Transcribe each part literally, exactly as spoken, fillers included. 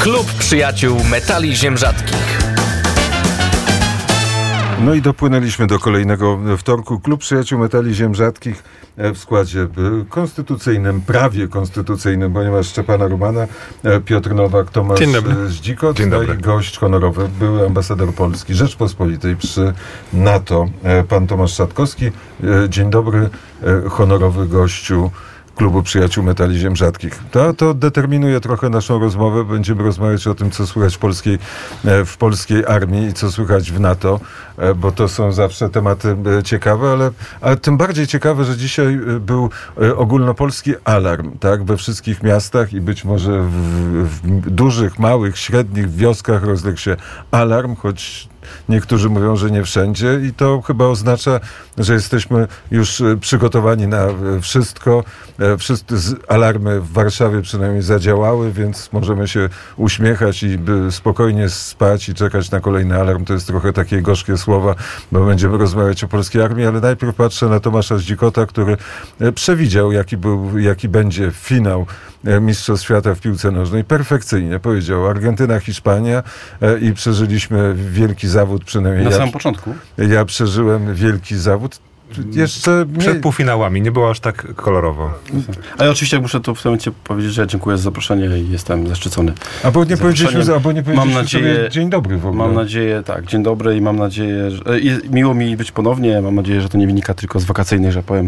Klub Przyjaciół Metali Ziem Rzadkich. No i dopłynęliśmy do kolejnego wtorku. Klub Przyjaciół Metali Ziem Rzadkich w składzie konstytucyjnym, prawie konstytucyjnym, ponieważ Szczepana Romana, Piotr Nowak, Tomasz Zdzikot i gość honorowy, były ambasador Polski Rzeczpospolitej przy NATO, pan Tomasz Szatkowski. Dzień dobry, honorowy gościu Klubu Przyjaciół Metali Ziem Rzadkich. To, to determinuje trochę naszą rozmowę. Będziemy rozmawiać o tym, co słychać w polskiej, w polskiej armii i co słychać w NATO, bo to są zawsze tematy ciekawe, ale, ale tym bardziej ciekawe, że dzisiaj był ogólnopolski alarm, tak, we wszystkich miastach i być może w, w dużych, małych, średnich wioskach rozległ się alarm, choć niektórzy mówią, że nie wszędzie i to chyba oznacza, że jesteśmy już przygotowani na wszystko. Wszystkie alarmy w Warszawie przynajmniej zadziałały, więc możemy się uśmiechać i spokojnie spać i czekać na kolejny alarm. To jest trochę takie gorzkie słowa, bo będziemy rozmawiać o polskiej armii, ale najpierw patrzę na Tomasza Zdzikota, który przewidział, jaki był, jaki będzie finał Mistrzostw Świata w piłce nożnej. Perfekcyjnie powiedział Argentyna, Hiszpania i przeżyliśmy wielki zawód, przynajmniej na ja, samym początku. Ja przeżyłem wielki zawód. Jeszcze przed nie... półfinałami nie było aż tak kolorowo. Ale oczywiście muszę tu w tym momencie powiedzieć, że dziękuję za zaproszenie i jestem zaszczycony. Albo nie powiedzieliśmy, albo nie powiedzieliśmy mam nadzieję, sobie dzień dobry w ogóle. Mam nadzieję, tak, dzień dobry i mam nadzieję, że i miło mi być ponownie. Mam nadzieję, że to nie wynika tylko z wakacyjnych, że powiem,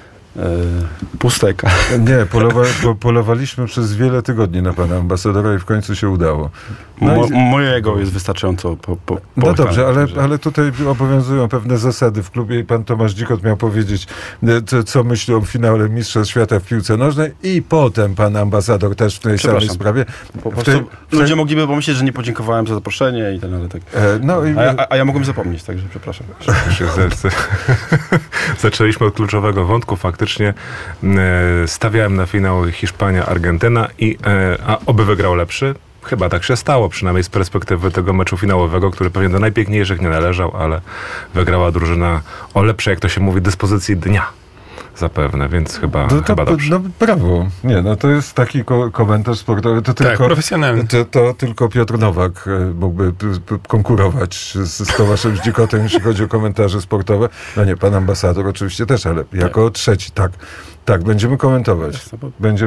Yy, pustek. Nie, polowa, po, polowaliśmy przez wiele tygodni na pana ambasadora i w końcu się udało. No Mo, i... Mojego jest wystarczająco po, po, po No dobrze, ale, że... ale tutaj obowiązują pewne zasady w klubie i pan Tomasz Zdzikot miał powiedzieć, co, co myśli o finale Mistrzostw Świata w piłce nożnej i potem pan ambasador też w tej samej sprawie. Po w tej, w tej... Ludzie mogliby pomyśleć, że nie podziękowałem za zaproszenie i ten, ale tak. E, no i... a, ja, a ja mogłem zapomnieć, także przepraszam. Zaczęliśmy od kluczowego wątku, faktycznie stawiałem na finał Hiszpania-Argentyna i a oby wygrał lepszy. Chyba tak się stało, przynajmniej z perspektywy tego meczu finałowego, który pewnie do najpiękniejszych nie należał, ale wygrała drużyna o lepszej, jak to się mówi, dyspozycji dnia. Zapewne, więc chyba, no to, chyba dobrze. No brawo. Nie, no to jest taki ko- komentarz sportowy. To tylko, tak, profesjonalny. To, to tylko Piotr Nowak mógłby p- p- konkurować z, z Tomaszem Zdzikotem, jeśli chodzi o komentarze sportowe. No nie, pan ambasador oczywiście też, ale jako trzeci, tak. Tak, będziemy komentować. Będziemy